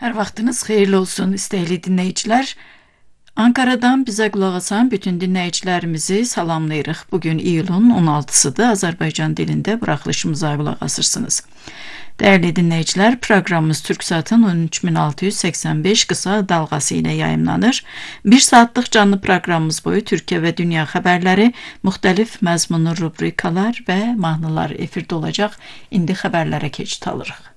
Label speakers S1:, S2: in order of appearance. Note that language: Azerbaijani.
S1: Hər vaxtınız xeyirli olsun, istəkli dinləyicilər. Ankara'dan bizə qulaq asan bütün dinləyicilərimizi salamlayırıq. Bugün iyulun 16-sıdır. Azərbaycan dilində buraxılışımıza qulaq asırsınız. Dəyərli dinləyicilər, proqramımız Türksatın 13685 qısa dalğası ilə yayımlanır. 1 saatlıq canlı proqramımız boyu Türkiyə və dünya xəbərləri, müxtəlif məzmunlu rubrikalar və mahnılar efirdə olacaq. İndi xəbərlərə keçid alırıq.